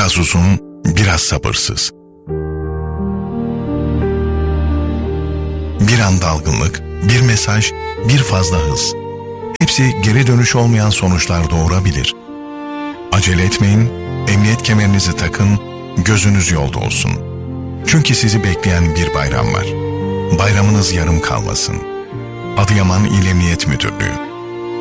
biraz uzun, biraz sabırsız. Bir an dalgınlık, bir mesaj, bir fazla hız. Hepsi geri dönüş olmayan sonuçlar doğurabilir. Acele etmeyin, emniyet kemerinizi takın, gözünüz yolda olsun. Çünkü sizi bekleyen bir bayram var. Bayramınız yarım kalmasın. Adıyaman İl Emniyet Müdürlüğü.